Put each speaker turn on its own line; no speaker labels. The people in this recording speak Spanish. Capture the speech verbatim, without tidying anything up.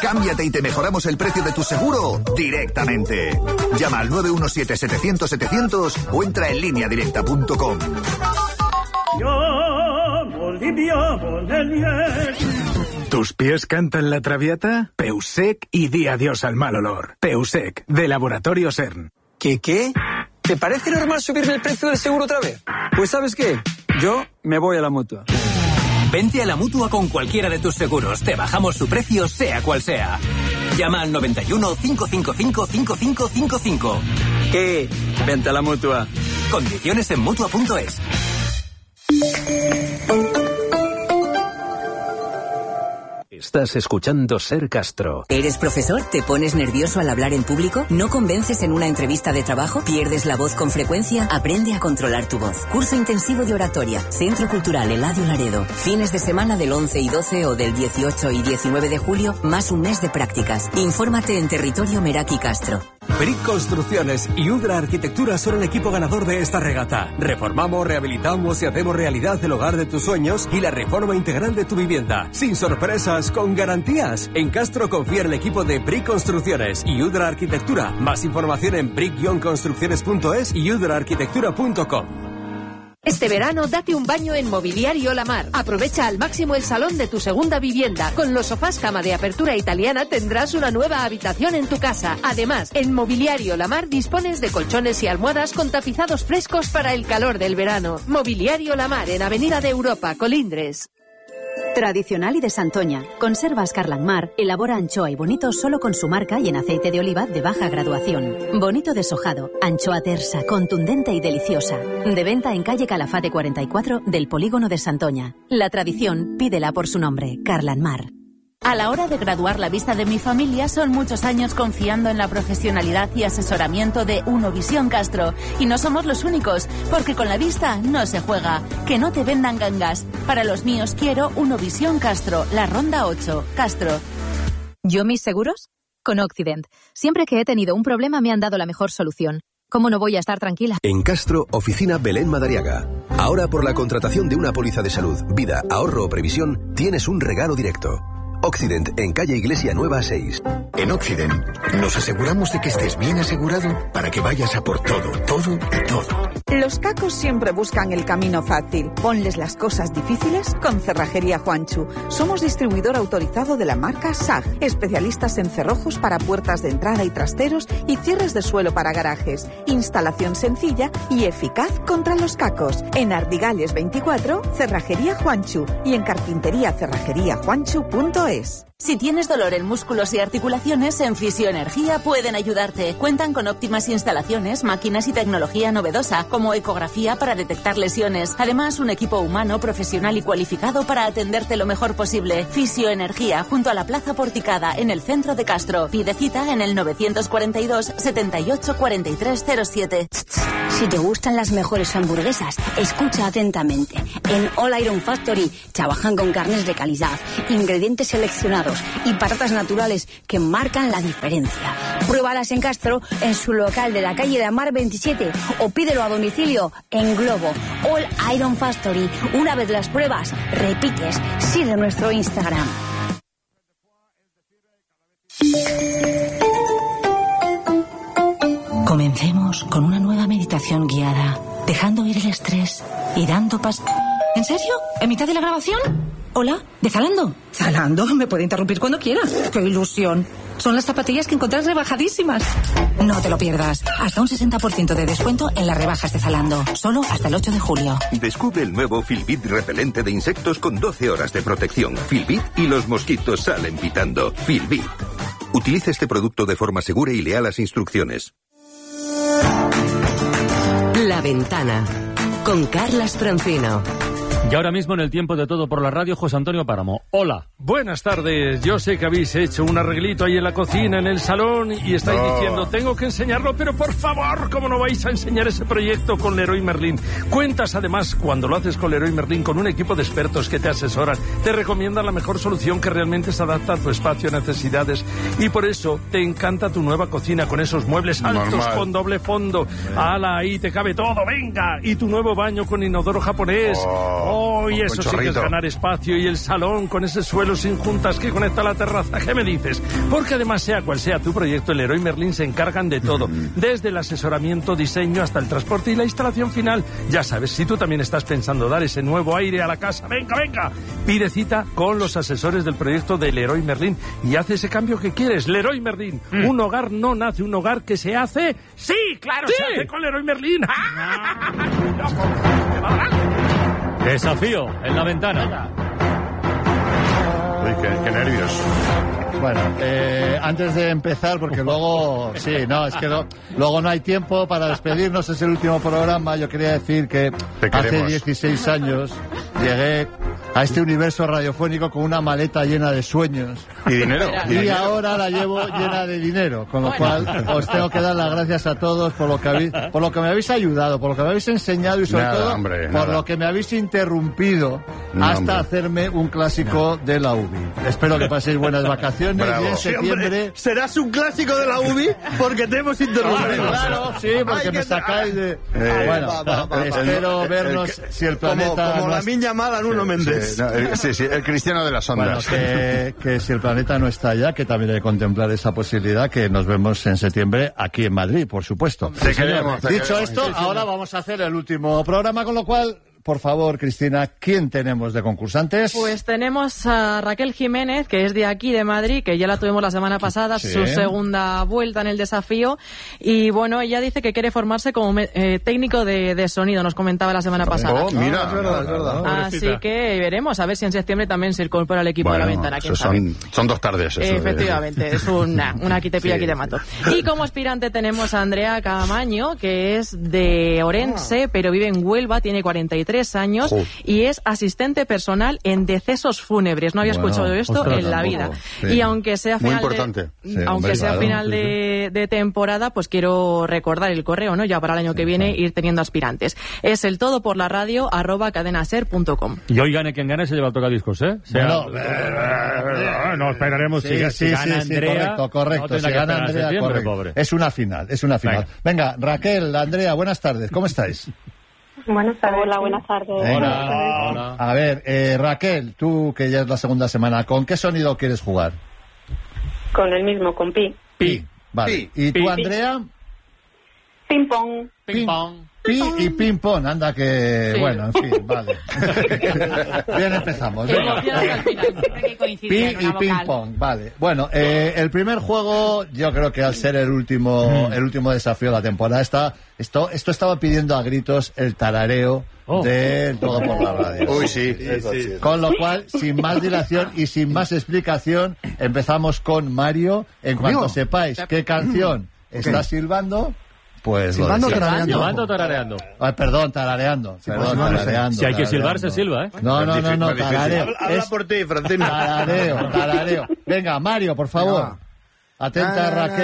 Cámbiate y te mejoramos el precio de tu seguro directamente. Llama al nueve uno siete, setecientos, setecientos o entra en línea directa punto com.
¿Tus pies cantan la traviata? Peusec y di adiós al mal olor. Peusec, de Laboratorio CERN.
¿Qué qué? ¿Te parece normal subirme el precio del seguro otra vez? Pues ¿sabes qué? Yo me voy a la Mutua.
Vente a la Mutua con cualquiera de tus seguros. Te bajamos su precio, sea cual sea. Llama al noventa y uno, cinco cinco cinco, cinco cinco cinco cinco.
¿Qué? Vente a la Mutua.
Condiciones en Mutua punto es.
Estás escuchando Ser Castro.
¿Eres profesor? ¿Te pones nervioso al hablar en público? ¿No convences en una entrevista de trabajo? ¿Pierdes la voz con frecuencia? Aprende a controlar tu voz. Curso intensivo de oratoria. Centro Cultural Eladio Laredo. Fines de semana del once y doce o del dieciocho y diecinueve de julio, más un mes de prácticas. Infórmate en Territorio Meraki Castro.
Brick Construcciones y Udra Arquitectura son el equipo ganador de esta regata. Reformamos, rehabilitamos y hacemos realidad el hogar de tus sueños y la reforma integral de tu vivienda. Sin sorpresas, con garantías. En Castro confía en el equipo de Brick Construcciones y Udra Arquitectura. Más información en brick construcciones punto es y udra arquitectura punto com.
Este verano date un baño en Mobiliario La Mar. Aprovecha al máximo el salón de tu segunda vivienda. Con los sofás cama de apertura italiana tendrás una nueva habitación en tu casa. Además, en Mobiliario La Mar dispones de colchones y almohadas con tapizados frescos para el calor del verano. Mobiliario La Mar en Avenida de Europa, Colindres.
Tradicional y de Santoña. Conservas Carlanmar elabora anchoa y bonito solo con su marca y en aceite de oliva de baja graduación. Bonito deshojado, anchoa tersa, contundente y deliciosa. De venta en calle Calafate cuarenta y cuatro del Polígono de Santoña. La tradición, pídela por su nombre, Carlanmar.
A la hora de graduar la vista de mi familia son muchos años confiando en la profesionalidad y asesoramiento de Unovisión Castro. Y no somos los únicos, porque con la vista no se juega. Que no te vendan gangas. Para los míos quiero Unovisión Castro, la Ronda ocho, Castro.
¿Yo mis seguros? Con Occident. Siempre que he tenido un problema me han dado la mejor solución. ¿Cómo no voy a estar tranquila?
En Castro, Oficina Belén Madariaga. Ahora por la contratación de una póliza de salud, vida, ahorro o previsión, tienes un regalo directo. Occident, en calle Iglesia Nueva seis.
En Occident nos aseguramos de que estés bien asegurado para que vayas a por todo, todo y todo.
Los cacos siempre buscan el camino fácil. Ponles las cosas difíciles con Cerrajería Juanchu. Somos distribuidor autorizado de la marca S A G, especialistas en cerrojos para puertas de entrada y trasteros y cierres de suelo para garajes. Instalación sencilla y eficaz contra los cacos. En Ardigales veinticuatro, Cerrajería Juanchu y en carpintería cerrajería juanchu punto es.
Si tienes dolor en músculos y articulaciones, en Fisioenergía pueden ayudarte. Cuentan con óptimas instalaciones, máquinas y tecnología novedosa, como ecografía para detectar lesiones. Además, un equipo humano, profesional y cualificado para atenderte lo mejor posible. Fisioenergía, junto a la Plaza Porticada, en el centro de Castro. Pide cita en el novecientos cuarenta y dos, setenta y ocho, cuarenta y tres cero siete.
Si te gustan las mejores hamburguesas, escucha atentamente. En All Iron Factory trabajan con carnes de calidad, ingredientes seleccionados y patatas naturales que marcan la diferencia. Pruébalas en Castro, en su local de la calle de Amar veintisiete o pídelo a domicilio en Globo. All Iron Factory. Una vez las pruebas, repites. Sigue nuestro Instagram.
Comencemos con una nueva meditación guiada, dejando ir el estrés y dando paso. ¿En serio? ¿En mitad de la grabación? Hola, ¿de Zalando? Zalando, me puede interrumpir cuando quiera. ¡Qué ilusión! Son las zapatillas que encontrás rebajadísimas. No te lo pierdas. Hasta un sesenta por ciento de descuento en las rebajas de Zalando. Solo hasta el ocho de julio.
Descubre el nuevo Filbit repelente de insectos con doce horas de protección. Filbit y los mosquitos salen pitando. Filbit. Utiliza este producto de forma segura y lea las instrucciones.
La Ventana, con Carlas Francino.
Y ahora mismo en el tiempo de Todo por la Radio, José Antonio Páramo. Hola.
Buenas tardes. Yo sé que habéis hecho un arreglito ahí en la cocina, en el salón, y estáis oh. diciendo, tengo que enseñarlo, pero por favor, ¿cómo no vais a enseñar ese proyecto con Leroy Merlin? Cuentas además, cuando lo haces con Leroy Merlin, con un equipo de expertos que te asesoran, te recomiendan la mejor solución que realmente se adapta a tu espacio, necesidades, y por eso te encanta tu nueva cocina con esos muebles altos Normal. Con doble fondo. ¡Hala! Ahí te cabe todo, venga. Y tu nuevo baño con inodoro japonés. Oh. Oh, y eso sí que es ganar espacio, y el salón con ese suelo sin juntas que conecta la terraza. ¿Qué me dices? Porque además, sea cual sea tu proyecto, el Leroy Merlin se encargan de todo, desde el asesoramiento, diseño, hasta el transporte y la instalación final. Ya sabes, si tú también estás pensando dar ese nuevo aire a la casa, venga, venga, pide cita con los asesores del proyecto de Leroy Merlin y haz ese cambio que quieres. Leroy Merlin, mm. un hogar no nace, un hogar que se hace. ¡Sí, claro, sí. se hace con Leroy Merlin!
Desafío en la ventana.
Uy, qué, qué nervios.
Bueno, eh, antes de empezar, porque luego, sí, no, es que no, luego no hay tiempo para despedirnos, es el último programa. Yo quería decir que hace dieciséis años llegué a este universo radiofónico con una maleta llena de sueños.
¿Y dinero?
Y, y ahora la llevo llena de dinero, con lo cual os tengo que dar las gracias a todos por lo que habéis, por lo que me habéis ayudado, por lo que me habéis enseñado y sobre
nada,
todo
hombre,
por
nada.
lo que me habéis interrumpido
no,
hasta
hombre.
hacerme un clásico no. de la U B I. Espero que paséis buenas vacaciones.
Bravo.
Y en septiembre...
Sí, serás un clásico de la U B I porque te hemos interrumpido.
Claro, sí, porque Ay, me sacáis de...
Eh,
bueno,
va, va, va,
espero
va.
vernos
el, el,
si el planeta...
Como, como
no
la
es...
miña mala Nuno
sí,
Méndez.
Sí, no, el, sí, sí, el cristiano de las ondas.
Bueno, que, que si el planeta no está allá, que también hay que contemplar esa posibilidad, que nos vemos en septiembre aquí en Madrid, por supuesto.
Te queremos, te
Dicho
queremos.
esto, ahora vamos a hacer el último programa, con lo cual... Por favor, Cristina, ¿quién tenemos de concursantes?
Pues tenemos a Raquel Jiménez, que es de aquí, de Madrid, que ya la tuvimos la semana pasada, sí. su segunda vuelta en el desafío. Y bueno, ella dice que quiere formarse como eh, técnico de, de sonido, nos comentaba la semana pasada.
Oh, mira,
ah, es verdad, es verdad.
Así que veremos, a ver si en septiembre también se incorpora al equipo
bueno,
de la ventana. ¿Quién
son,
sabe?
son dos tardes. Eso
Efectivamente,
de...
es una, una aquí te pillo, sí, aquí te mato.
Sí.
Y como aspirante tenemos a Andrea Camaño, que es de Orense, ah. pero vive en Huelva, tiene cuarenta y tres años. Oh. Y es asistente personal en decesos fúnebres. No había bueno, escuchado esto en la vida. Sí. Y aunque sea final, de, sí, aunque hombre, sea claro, final sí, de, de temporada, pues quiero recordar el correo, ¿no? Ya para el año que viene ir teniendo aspirantes. Es el todo por la radio arroba cadenaser punto com.
Y hoy gane quien gane se lleva el tocadiscos, ¿eh? O sea, bueno, eh, no esperaremos
sí,
si,
sí,
si gana
sí,
Andrea.
Correcto, correcto. No si gana Andrea, correcto. Pobre. Es una final, es una final. Venga. Venga, Raquel, Andrea, buenas tardes. ¿Cómo estáis?
Buenas tardes. Hola, buenas tardes.
Hola, hola. A ver, eh, Raquel, tú que ya es la segunda semana, ¿con qué sonido quieres jugar?
Con el mismo, con pi.
Pi, vale. Pi. ¿Y tú, Andrea?
Ping pong.
Ping pong. Pi y ping pong, anda que... Sí. Bueno, en fin, vale. Bien, empezamos. Venga. Pi y ping pong, vale. Bueno, eh, el primer juego, yo creo que al ser el último el último desafío de la temporada, está, esto, esto estaba pidiendo a gritos el tarareo oh. del Todo por la Radio.
Uy, sí. sí, sí.
Con lo cual, sin más dilación y sin más explicación, empezamos con Mario. En cuanto sepáis qué canción está silbando... Pues
silbando o
tarareando. Silbando o tarareando.
Ay, perdón, tarareando.
Sí,
perdón,
pues,
tarareando.
Si hay que
tarareando.
silbar, se silba, ¿eh?
No, no, no, no, tarareo.
Habla, habla por ti, Francino.
Tarareo, tarareo. Venga, Mario, por favor. Venga. Atenta, Raquel.